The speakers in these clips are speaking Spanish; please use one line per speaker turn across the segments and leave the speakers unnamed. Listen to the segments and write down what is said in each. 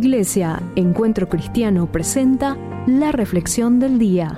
Iglesia Encuentro Cristiano presenta la reflexión del día.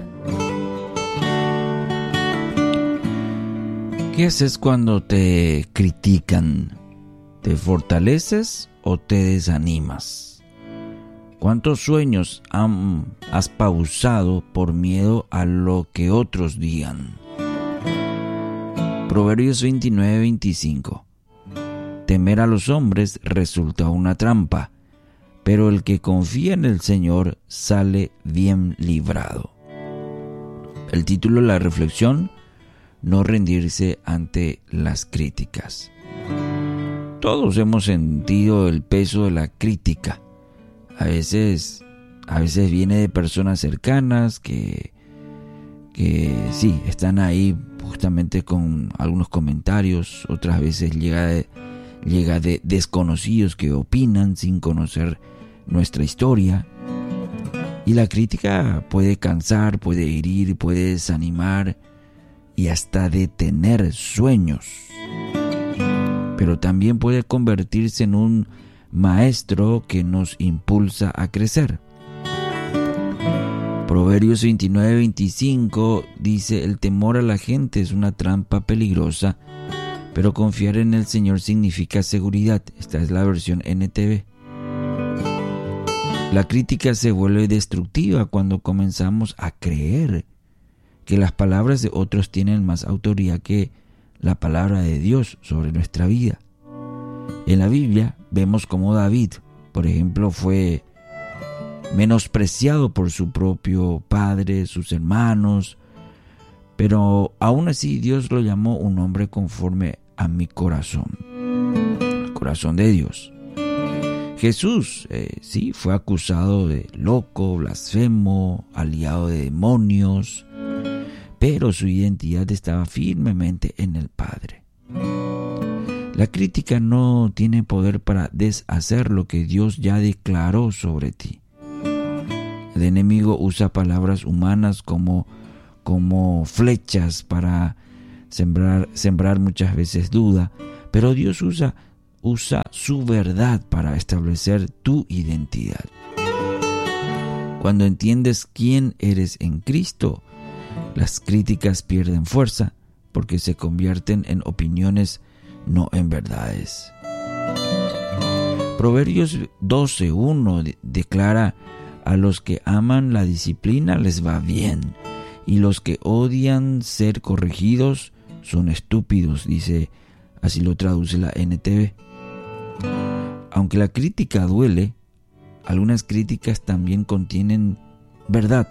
¿Qué haces cuando te critican? ¿Te fortaleces o te desanimas? ¿Cuántos sueños has pausado por miedo a lo que otros digan? Proverbios 29:25. Temer a los hombres resulta una trampa, pero el que confía en el Señor sale bien librado. El título de la reflexión: no rendirse ante las críticas. Todos hemos sentido el peso de la crítica. A veces viene de personas cercanas que sí, están ahí justamente con algunos comentarios. Otras veces llega de desconocidos que opinan sin conocer nuestra historia. Y la crítica puede cansar, puede herir, puede desanimar y hasta detener sueños. Pero también puede convertirse en un maestro que nos impulsa a crecer. Proverbios 29:25 dice: el temor a la gente es una trampa peligrosa, pero confiar en el Señor significa seguridad. Esta es la versión NTV. La crítica se vuelve destructiva cuando comenzamos a creer que las palabras de otros tienen más autoridad que la palabra de Dios sobre nuestra vida. En la Biblia vemos cómo David, por ejemplo, fue menospreciado por su propio padre, sus hermanos, pero aún así Dios lo llamó un hombre conforme a mi corazón, el corazón de Dios. Jesús, sí, fue acusado de loco, blasfemo, aliado de demonios, pero su identidad estaba firmemente en el Padre. La crítica no tiene poder para deshacer lo que Dios ya declaró sobre ti. El enemigo usa palabras humanas como flechas para sembrar muchas veces duda, pero Dios usa su verdad para establecer tu identidad. Cuando entiendes quién eres en Cristo, las críticas pierden fuerza porque se convierten en opiniones, no en verdades. Proverbios 12:1 declara: a los que aman la disciplina les va bien, y los que odian ser corregidos son estúpidos, dice, así lo traduce la NTV. Aunque la crítica duele, algunas críticas también contienen verdad.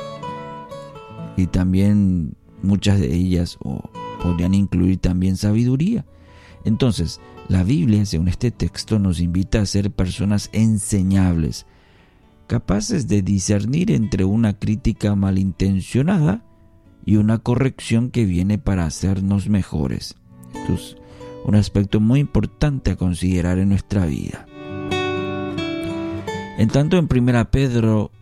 Y también muchas de ellas podrían incluir también sabiduría. Entonces, la Biblia, según este texto, nos invita a ser personas enseñables, capaces de discernir entre una crítica malintencionada y una corrección que viene para hacernos mejores. Esto es un aspecto muy importante a considerar en nuestra vida. En tanto, en 1 Pedro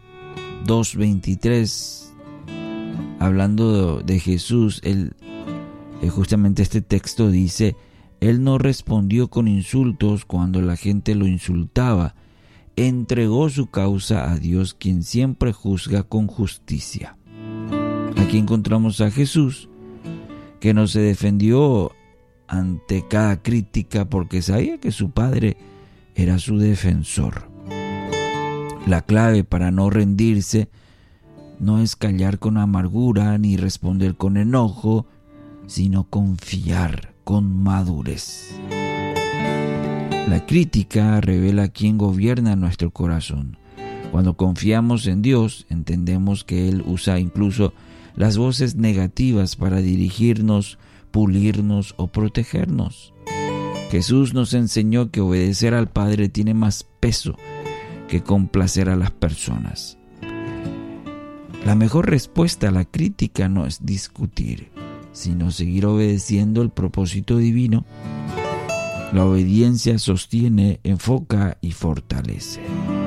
2:23, hablando de Jesús, justamente este texto dice: Él no respondió con insultos cuando la gente lo insultaba, entregó su causa a Dios, quien siempre juzga con justicia. Aquí encontramos a Jesús, que no se defendió ante cada crítica porque sabía que su Padre era su defensor. La clave para no rendirse no es callar con amargura ni responder con enojo, sino confiar con madurez. La crítica revela quién gobierna nuestro corazón. Cuando confiamos en Dios, entendemos que Él usa incluso las voces negativas para dirigirnos, pulirnos o protegernos. Jesús nos enseñó que obedecer al Padre tiene más peso que complacer a las personas. La mejor respuesta a la crítica no es discutir, sino seguir obedeciendo el propósito divino. La obediencia sostiene, enfoca y fortalece.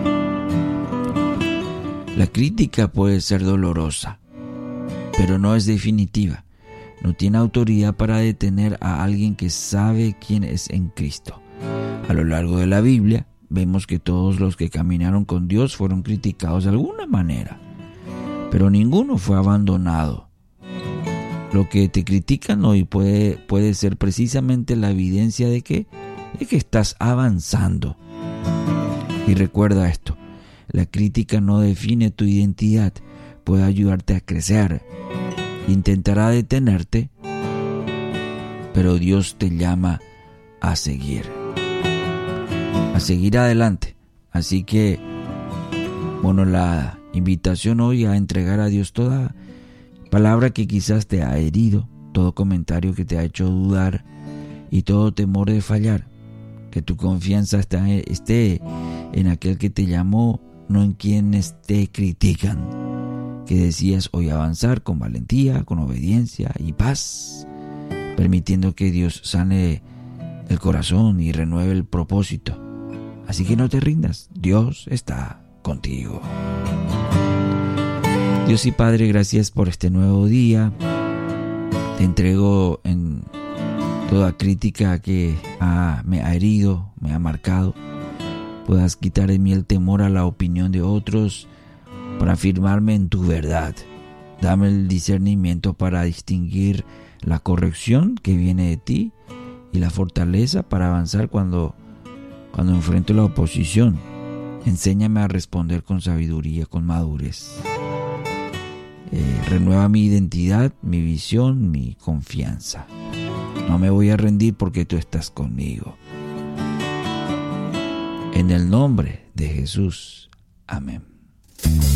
La crítica puede ser dolorosa, pero no es definitiva. No tiene autoridad para detener a alguien que sabe quién es en Cristo. A lo largo de la Biblia vemos que todos los que caminaron con Dios fueron criticados de alguna manera, pero ninguno fue abandonado. Lo que te critican hoy puede ser precisamente la evidencia de que estás avanzando. Y recuerda esto, la crítica no define tu identidad, puede ayudarte a crecer, intentará detenerte, pero Dios te llama a seguir adelante. Así que, la invitación hoy a entregar a Dios toda palabra que quizás te ha herido, todo comentario que te ha hecho dudar y todo temor de fallar. Que tu confianza esté en aquel que te llamó, no en quienes te critican. Que decidas hoy avanzar con valentía, con obediencia y paz, permitiendo que Dios sane el corazón y renueve el propósito. Así que no te rindas, Dios está contigo. Dios y Padre, gracias por este nuevo día. Te entrego en toda crítica que me ha herido, me ha marcado. Puedas quitar de mí el temor a la opinión de otros para afirmarme en tu verdad. Dame el discernimiento para distinguir la corrección que viene de ti y la fortaleza para avanzar cuando enfrento la oposición. Enséñame a responder con sabiduría, con madurez. Renueva mi identidad, mi visión, mi confianza. No me voy a rendir porque tú estás conmigo. En el nombre de Jesús. Amén.